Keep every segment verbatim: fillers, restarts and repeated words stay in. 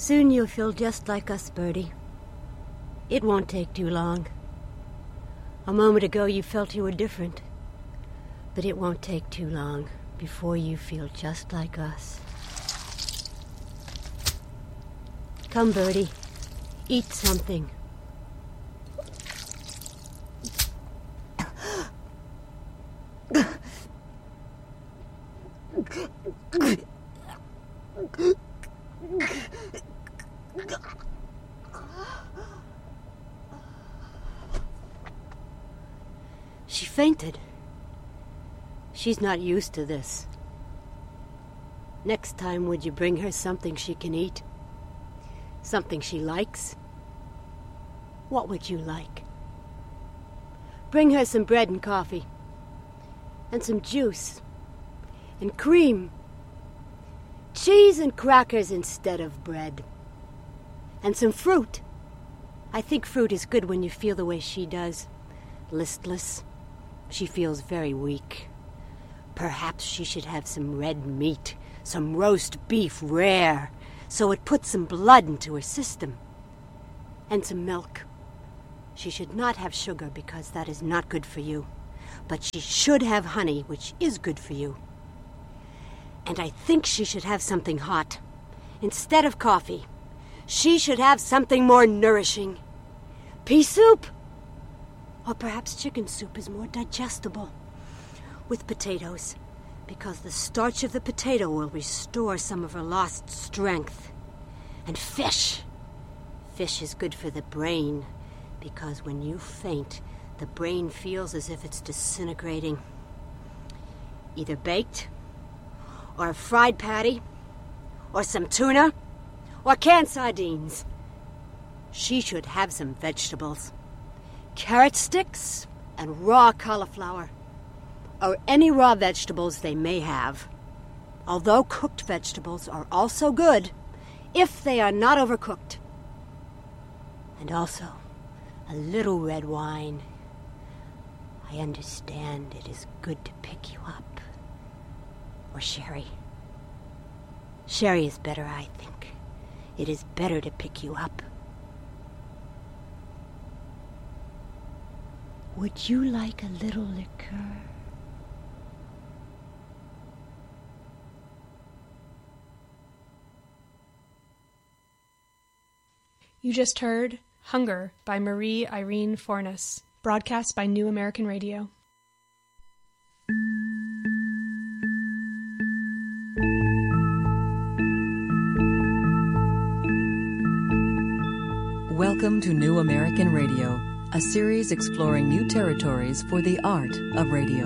Soon you'll feel just like us, Birdie. It won't take too long. A moment ago you felt you were different, but it won't take too long before you feel just like us. Come, Birdie, eat something. She fainted. She's not used to this. Next time, would you bring her something she can eat? Something she likes? What would you like? Bring her some bread and coffee, and some juice, and cream, cheese and crackers instead of bread, and some fruit. I think fruit is good when you feel the way she does, listless. She feels very weak. Perhaps she should have some red meat, some roast beef rare, so it puts some blood into her system. And some milk. She should not have sugar because that is not good for you. But she should have honey, which is good for you. And I think she should have something hot. Instead of coffee, she should have something more nourishing. Pea soup? Or perhaps chicken soup is more digestible. With potatoes, because the starch of the potato will restore some of her lost strength. And fish. Fish is good for the brain, because when you faint, the brain feels as if it's disintegrating. Either baked, or a fried patty, or some tuna, or canned sardines. She should have some vegetables. Carrot sticks and raw cauliflower, or any raw vegetables they may have. Although cooked vegetables are also good if they are not overcooked. And also a little red wine. I understand it is good to pick you up. Or sherry. Sherry is better, I think. It is better to pick you up. Would you like a little liquor? You just heard Hunger by Marie Irene Fornes, broadcast by New American Radio. Welcome to New American Radio, a series exploring new territories for the art of radio.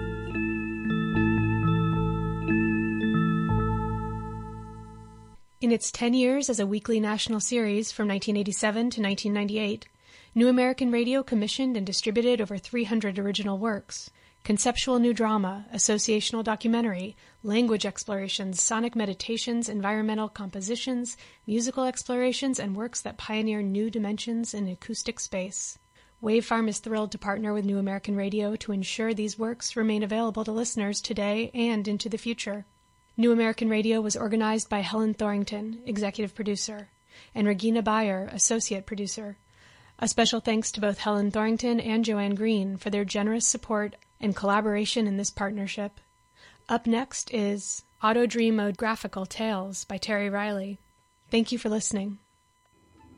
In its ten years as a weekly national series from nineteen eighty-seven to nineteen ninety-eight, New American Radio commissioned and distributed over three hundred original works. Conceptual new drama, associational documentary, language explorations, sonic meditations, environmental compositions, musical explorations, and works that pioneer new dimensions in acoustic space. Wavefarm is thrilled to partner with New American Radio to ensure these works remain available to listeners today and into the future. New American Radio was organized by Helen Thorington, executive producer, and Regina Bayer, associate producer. A special thanks to both Helen Thorington and Joanne Green for their generous support and collaboration in this partnership. Up next is Auto Dream Mode Graphical Tales by Terry Riley. Thank you for listening.